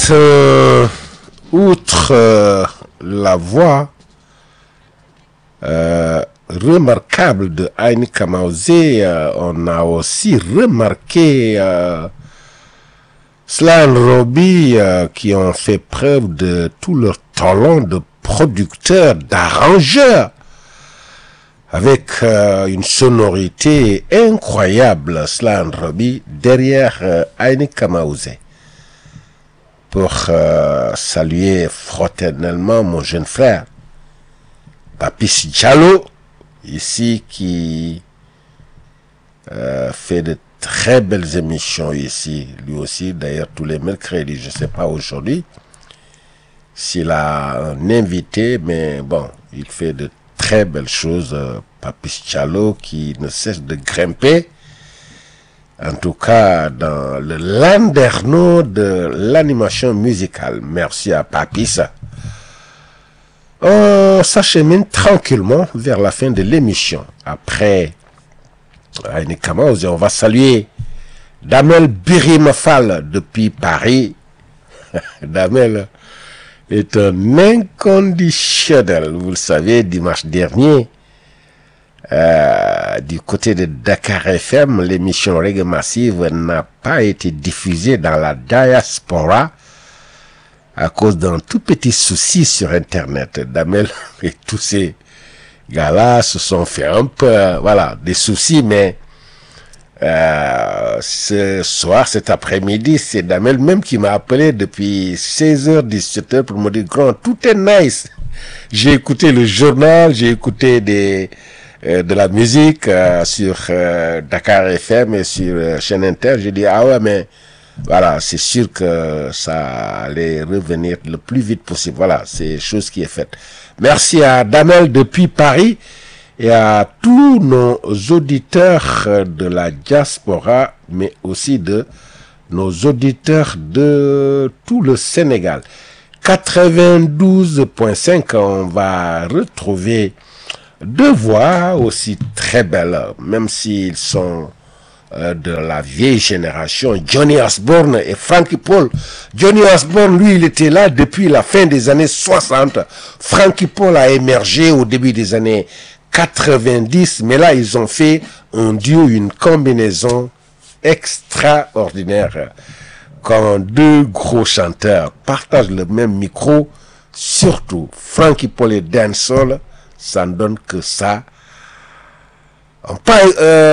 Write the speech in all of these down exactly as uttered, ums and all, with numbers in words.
fait, euh, outre euh, la voix euh, remarquable de Haïni Kamaouzé, euh, on a aussi remarqué euh, Slan Robbie euh, qui ont fait preuve de tout leur talent de producteurs, d'arrangeurs, avec euh, une sonorité incroyable, Slan Robbie, derrière euh, Haïni Kamaouzé. Pour euh, saluer fraternellement mon jeune frère, Papis Diallo, ici, qui euh, fait de très belles émissions ici, lui aussi, d'ailleurs, tous les mercredis, je ne sais pas aujourd'hui s'il a un invité, mais bon, il fait de très belles choses, euh, Papis Diallo, qui ne cesse de grimper, en tout cas dans le landerneau de l'animation musicale. Merci à Papis. On s'achemine tranquillement vers la fin de l'émission. Après Haïni Kamaouzé, on va saluer Damel Birimafal depuis Paris. Damel est un inconditionnel. Vous le savez, dimanche dernier, Euh, du côté de Dakar F M, l'émission Reggae Massive n'a pas été diffusée dans la diaspora à cause d'un tout petit souci sur Internet. Damel et tous ces gars-là se sont fait un peu, voilà, des soucis, mais euh, ce soir, cet après-midi, c'est Damel même qui m'a appelé depuis seize heures, dix-sept heures pour me dire, grand, tout est nice. J'ai écouté le journal, j'ai écouté des de la musique euh, sur euh, Dakar F M et sur euh, chaîne Inter. J'ai dit, ah ouais, mais voilà, c'est sûr que ça allait revenir le plus vite possible. Voilà, c'est chose qui est faite. Merci à Damel depuis Paris et à tous nos auditeurs de la diaspora, mais aussi de nos auditeurs de tout le Sénégal. quatre-vingt-douze point cinq, on va retrouver deux voix aussi très belles, même s'ils sont euh, de la vieille génération, Johnny Osborne et Frankie Paul. Johnny Osborne, lui, il était là depuis la fin des années soixante. Frankie Paul a émergé au début des années quatre-vingt-dix, mais là, ils ont fait un duo, une combinaison extraordinaire. Quand deux gros chanteurs partagent le même micro, surtout Frankie Paul et Dancehall, ça ne donne que ça. On parle,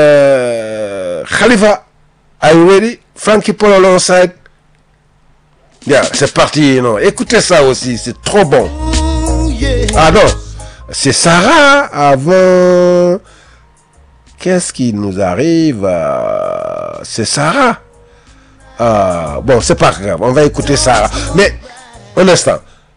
euh, Khalifa, are you ready? Frankie Paul alongside. Bien, c'est parti, non. Écoutez ça aussi, c'est trop bon. Ah non, c'est Sarah avant. Qu'est-ce qui nous arrive? C'est Sarah. Ah, bon, c'est pas grave, on va écouter Sarah. Mais, un instant.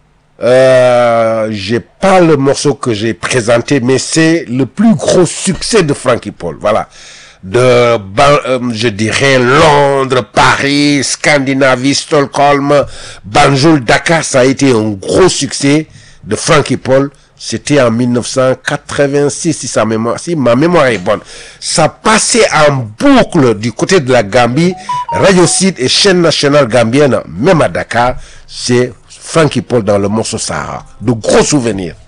Euh, j'ai pas le morceau que j'ai présenté, mais c'est le plus gros succès de Frankie Paul. Voilà. De, euh, je dirais, Londres, Paris, Scandinavie, Stockholm, Banjul, Dakar, ça a été un gros succès de Frankie Paul. C'était en mille neuf cent quatre-vingt-six, si, sa mémoire, si ma mémoire est bonne. Ça passait en boucle du côté de la Gambie, Radio Sud et chaîne nationale gambienne, même à Dakar. C'est Frankie Paul dans le morceau Sahara. De gros souvenirs.